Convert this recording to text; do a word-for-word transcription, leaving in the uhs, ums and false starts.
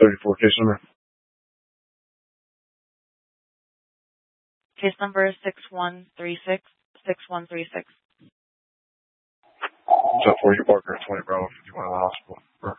thirty-four case number. Case number is six one three six, six one three six. What's up for you, Parker? twenty Bravo fifty-one in the hospital.